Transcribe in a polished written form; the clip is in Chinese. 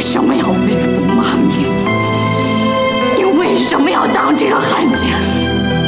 什么要背负骂名？你为什么要当这个汉奸？